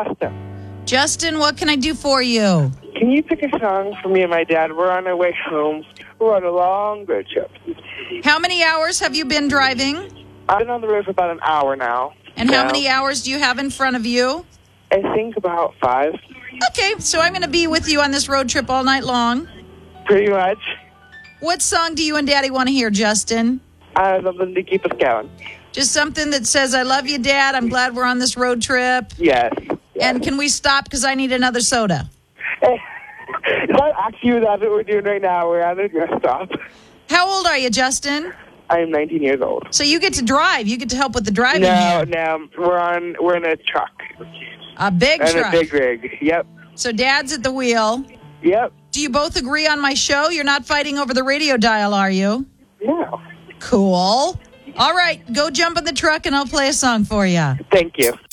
Justin. Justin, what can I do for you? Can you pick a song for me and my dad? We're on our way home. We're on a long road trip. How many hours have you been driving? I've been on the road for about an hour now. And how many hours do you have in front of you? I think about 5. Okay, so I'm going to be with you on this road trip all night long. Pretty much. What song do you and Daddy want to hear, Justin? Something to keep us going. Just something that says, I love you, Dad. I'm glad we're on this road trip. Yes. And can we stop because I need another soda? Hey, is that actually that's what we're doing right now? We're at a rest stop. How old are you, Justin? I am 19 years old. So you get to drive. You get to help with the driving here. No. We're in a truck. A big truck. And a big rig. Yep. So Dad's at the wheel. Yep. Do you both agree on my show? You're not fighting over the radio dial, are you? No. Cool. All right, go jump in the truck and I'll play a song for you. Thank you.